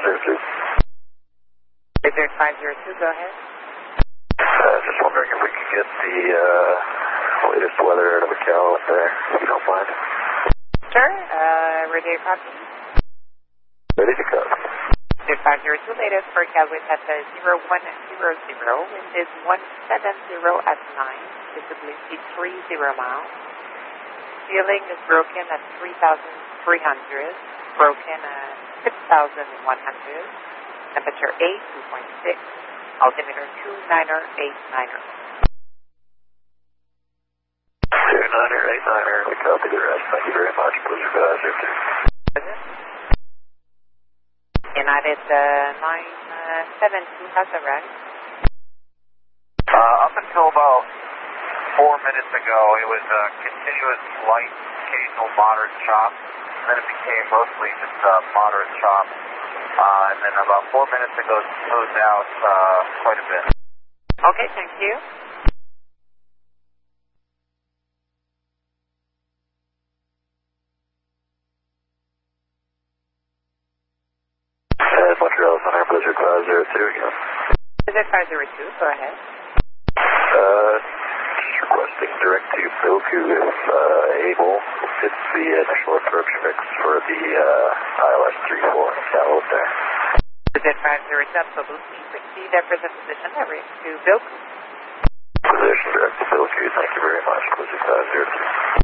502. Desert 502, go ahead. Just wondering if we could get the latest weather out of the Cal up there, if you don't mind. Sure. Radio copy. Ready to go. Desert 502, latest forecast wind at 0100. Wind is 170 at 9. Visibility 30 miles. Ceiling is broken at 3,300. Broken at 6,100. Temperature 2.6. Altimeter 2989er. 2989er, we copy the rest. Thank you very much. Blizzard Advisor 2. United 972 has a run. Up until about 4 minutes ago, it was a continuous light, occasional moderate chop. Then it became mostly just moderate chop. And then about 4 minutes ago, it smoothed out quite a bit. Okay, thank you. Montreal Center, Blizzard 502 again. Blizzard 502, go ahead. Just requesting direct to Bilku if able. It's the initial approach mix for the ILS 34 in Cal up there. Blizzard 502, absolutely. Proceed at present position, direct to Bilku. Position direct to Bilku, thank you very much. Blizzard 502.